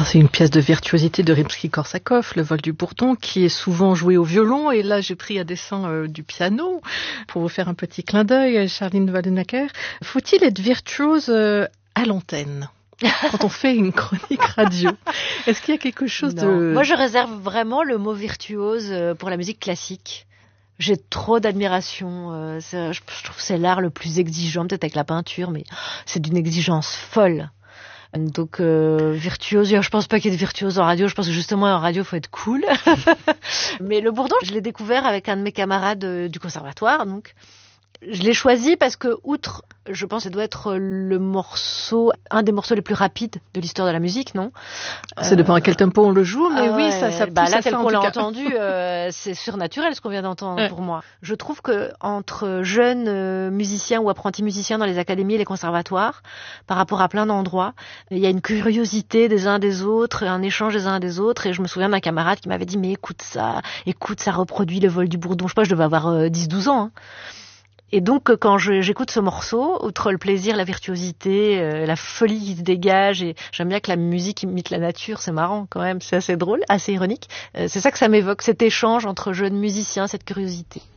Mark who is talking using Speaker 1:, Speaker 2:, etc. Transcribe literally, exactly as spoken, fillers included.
Speaker 1: c'est une pièce de virtuosité de Rimsky-Korsakov, Le vol du bourdon, qui est souvent joué au violon. Et là, j'ai pris à dessein euh, du piano pour vous faire un petit clin d'œil, Charline Waldenacker. Faut-il être virtuose euh, à l'antenne quand on fait une chronique radio? Est-ce qu'il y a quelque chose
Speaker 2: non.
Speaker 1: de...
Speaker 2: Moi, je réserve vraiment le mot virtuose pour la musique classique. J'ai trop d'admiration. Euh, je, je trouve que c'est l'art le plus exigeant, peut-être avec la peinture, mais c'est d'une exigence folle. Donc euh, virtuose, je pense pas qu'il y ait de virtuose en radio. Je pense que justement en radio, faut être cool. Mais le bourdon, je l'ai découvert avec un de mes camarades euh, du conservatoire, donc. Je l'ai choisi parce que, outre, je pense que ça doit être le morceau, un des morceaux les plus rapides de l'histoire de la musique, non?
Speaker 1: Ça dépend à quel tempo on le joue, mais
Speaker 2: euh,
Speaker 1: oui, ça, ça pousse
Speaker 2: bah là,
Speaker 1: à
Speaker 2: tel
Speaker 1: ça,
Speaker 2: qu'on l'a
Speaker 1: cas.
Speaker 2: entendu, euh, c'est surnaturel ce qu'on vient d'entendre
Speaker 1: ouais.
Speaker 2: pour moi. Je trouve que entre jeunes euh, musiciens ou apprentis musiciens dans les académies et les conservatoires, par rapport à plein d'endroits, il y a une curiosité des uns des autres, un échange des uns des autres. Et je me souviens d'un camarade qui m'avait dit, mais écoute ça, écoute, ça reproduit le vol du bourdon. Je sais pas, je devais avoir euh, dix douze ans, hein. Et donc, quand je, j'écoute ce morceau, outre le plaisir, la virtuosité, euh, la folie qui se dégage, et j'aime bien que la musique imite la nature, c'est marrant quand même, c'est assez drôle, assez ironique. Euh, c'est ça que ça m'évoque, cet échange entre jeunes musiciens, cette curiosité.